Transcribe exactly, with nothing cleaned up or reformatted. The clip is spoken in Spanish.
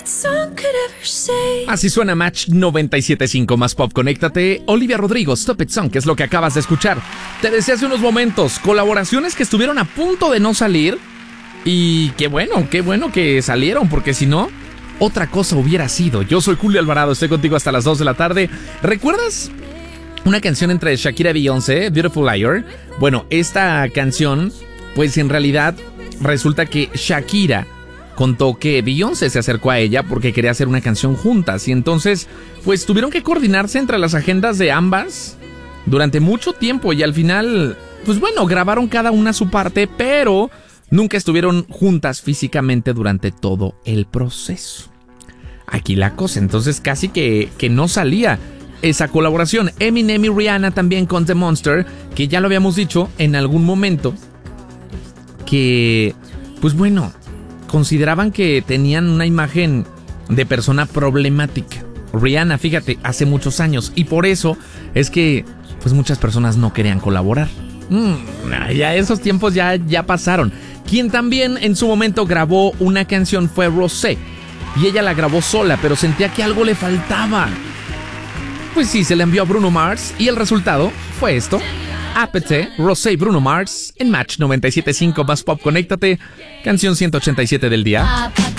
Así suena Match noventa y siete punto cinco más pop. Conéctate. Olivia Rodrigo, Stop It Song, que es lo que acabas de escuchar. Te decía hace unos momentos, colaboraciones que estuvieron a punto de no salir. Y qué bueno, qué bueno que salieron, porque si no, otra cosa hubiera sido. Yo soy Julio Alvarado, estoy contigo hasta las dos de la tarde. ¿Recuerdas una canción entre Shakira y Beyoncé, Beautiful Liar? Bueno, esta canción, pues en realidad resulta que Shakira contó que Beyoncé se acercó a ella porque quería hacer una canción juntas. Y entonces, pues tuvieron que coordinarse entre las agendas de ambas durante mucho tiempo. Y al final, pues bueno, grabaron cada una su parte, pero nunca estuvieron juntas físicamente durante todo el proceso. Aquí la cosa, entonces casi que, que no salía esa colaboración. Eminem y Rihanna también con The Monster, que ya lo habíamos dicho en algún momento, que, pues bueno, consideraban que tenían una imagen de persona problemática. Rihanna, fíjate, hace muchos años, y por eso es que pues muchas personas no querían colaborar. Mm, ya esos tiempos ya, ya pasaron. Quien también en su momento grabó una canción fue Rosé, y ella la grabó sola, pero sentía que algo le faltaba. Pues sí, se la envió a Bruno Mars, y el resultado fue esto. Apete, Rosé y Bruno Mars en Match noventa y siete punto cinco más pop. Conéctate, canción ciento ochenta y siete del día.